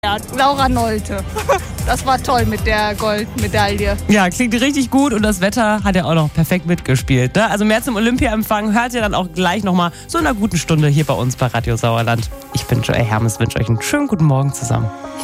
Ja, Laura Nolte. Das war toll mit der Goldmedaille. Ja, klingt richtig gut und das Wetter hat ja auch noch perfekt mitgespielt. Ne? Also mehr zum Olympia-Empfang hört ihr dann auch gleich nochmal so in einer guten Stunde hier bei uns bei Radio Sauerland. Ich bin Joey Hermes, wünsche euch einen schönen guten Morgen zusammen.